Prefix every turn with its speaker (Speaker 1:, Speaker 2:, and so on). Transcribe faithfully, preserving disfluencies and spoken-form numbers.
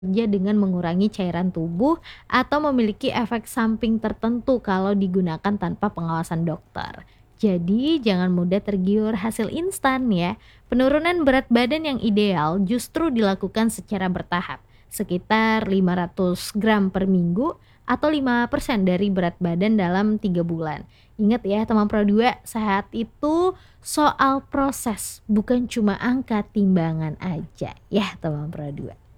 Speaker 1: Bekerja dengan mengurangi cairan tubuh atau memiliki efek samping tertentu kalau digunakan tanpa pengawasan dokter. Jadi, jangan mudah tergiur hasil instan ya. Penurunan berat badan yang ideal justru dilakukan secara bertahap, sekitar lima ratus gram per minggu atau lima persen dari berat badan dalam tiga bulan. Ingat ya teman Pro dua, sehat itu soal proses, bukan cuma angka timbangan aja ya teman Pro dua.